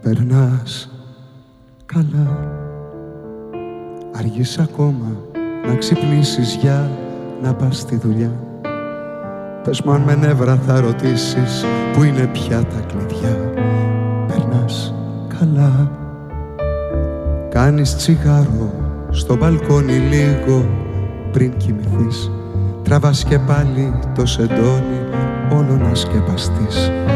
περνάς καλά. Αργείς ακόμα να ξυπνήσεις για να πας στη δουλειά. Πες μου αν με νεύρα θα ρωτήσεις που είναι πια τα κλειδιά. Περνάς καλά. Κάνεις τσιγάρο στο μπαλκόνι λίγο πριν κοιμηθείς. Τραβάς και πάλι το σεντόνι όλο να σκεπαστείς.